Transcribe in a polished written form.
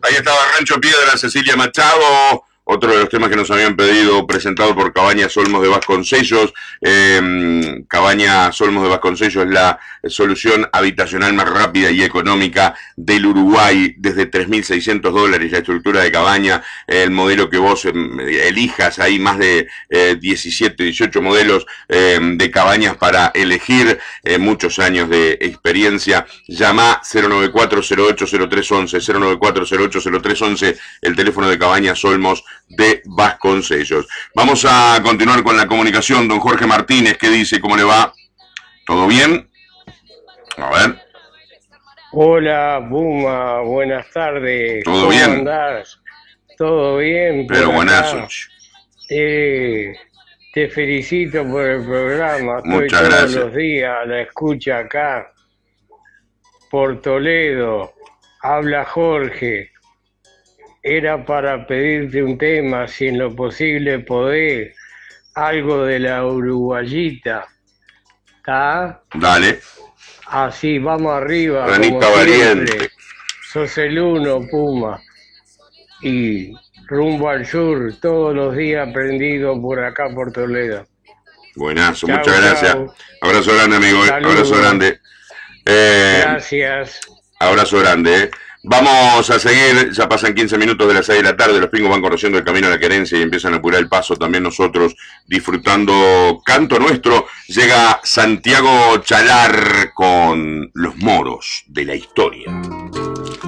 Ahí estaba Rancho Piedra, Cecilia Machado, otro de los temas que nos habían pedido, presentado por Cabañas Olmos de Vasconcellos. Cabañas Olmos de Vasconcellos es la solución habitacional más rápida y económica del Uruguay, desde $3.600 la estructura de cabaña, el modelo que vos elijas, hay más de 17, 18 modelos de cabañas para elegir, muchos años de experiencia. Llama 094-080311, 094-080311, el teléfono de Cabañas Olmos de Vasconcellos. Vamos a continuar con la comunicación. Don Jorge Martínez, ¿qué dice? ¿Cómo le va? ¿Todo bien? A ver. Hola, Puma, buenas tardes. ¿Todo ¿Cómo bien? andás? ¿Todo bien por Pero buenazo. acá? Eh, Te felicito por el programa. Estoy Muchas todos gracias. los días a la escucha acá por Toledo. Habla Jorge. Era para pedirte un tema, si en lo posible podés, algo de la uruguayita. ¿Está? Dale. Así, vamos arriba, como Ranita siempre. valiente. Sos el uno, Puma. Y rumbo al sur, todos los días prendido por acá, por Toledo. Buenazo, Chau, muchas gracias. chau. Abrazo grande, amigo. Abrazo Saludos. grande. Gracias. Abrazo grande. Vamos a seguir, ya pasan 15 minutos de las 6 de la tarde, los pingos van conociendo el camino a la querencia y empiezan a apurar el paso, también nosotros disfrutando canto nuestro. Llega Santiago Chalar con Los Moros de la Historia.